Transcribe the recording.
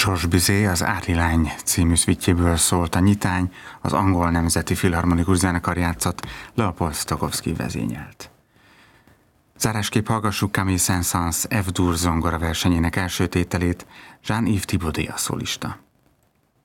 Georges Bizet az Árlilány című szvittjéből szólt a nyitány, az Angol Nemzeti Filharmonikus Zenekar játszott, Leopold Stokowski vezényelt. Zárásképp hallgassuk Camille Saint-Saëns F-dur zongora versenyének első tételét, Jean-Yves Thibaudet a szólista.